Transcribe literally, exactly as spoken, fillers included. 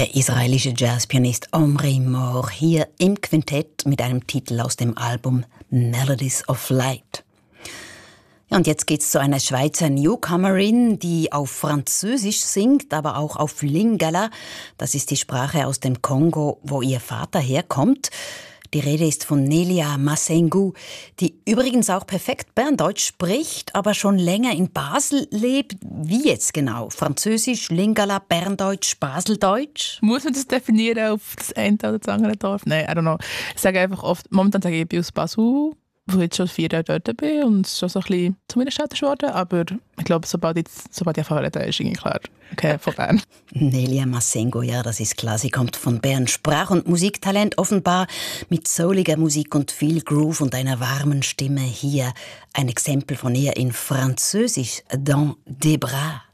Der israelische Jazzpianist Omri Mor hier im Quintett mit einem Titel aus dem Album Melodies of Light. Ja, und jetzt geht's zu einer Schweizer Newcomerin, die auf Französisch singt, aber auch auf Lingala. Das ist die Sprache aus dem Kongo, wo ihr Vater herkommt. Die Rede ist von Nelia Masengu, die übrigens auch perfekt Berndeutsch spricht, aber schon länger in Basel lebt. Wie jetzt genau? Französisch, Lingala, Berndeutsch, Baseldeutsch? Muss man das definieren auf das eine oder das andere Dorf? Nein, I don't know. Ich sage einfach oft, momentan sage ich, ich bin aus Basel, wo ich jetzt schon vier Jahre dort bin und es schon so ein bisschen zu meiner Stadt geworden. Aber ich glaube, sobald ich, sobald ich erfahren habe, ist irgendwie klar, okay, von Bern. Nelia Masengo, ja, das ist klar. Sie kommt von Bern. Sprach- und Musiktalent offenbar mit souliger Musik und viel Groove und einer warmen Stimme. Hier ein Exempel von ihr in Französisch, Dans des bras.